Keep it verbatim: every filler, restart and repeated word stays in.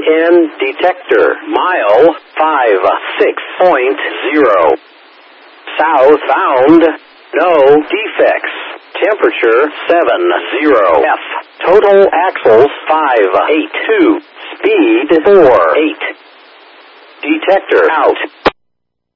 N detector. Mile five six point zero. Southbound. No defects. Temperature seven zero F. Total axles five eight two. Speed four eight. Detector out.